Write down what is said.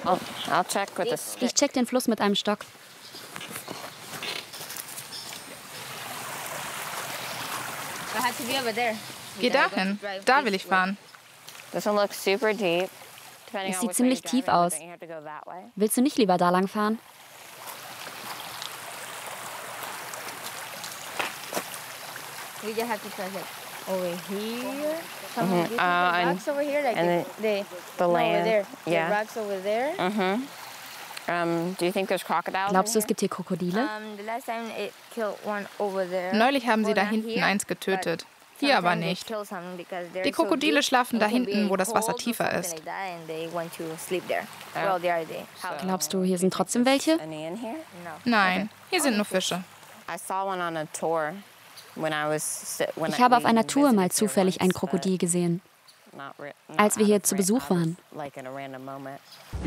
I'll check with a stick. Ich check den Fluss mit einem Stock. Geh dahin. Da will ich fahren. This one looks super deep. Es sieht ziemlich tief aus. Willst du nicht lieber da lang fahren? The land. Yeah. Do you think there's crocodiles? Glaubst du, es gibt hier Krokodile? Neulich haben sie da hinten eins getötet. Hier aber nicht. Die Krokodile schlafen da hinten, wo das Wasser tiefer ist. Glaubst du, hier sind trotzdem welche? Nein, hier sind nur Fische. Ich habe auf einer Tour mal zufällig ein Krokodil gesehen, als wir hier zu Besuch waren.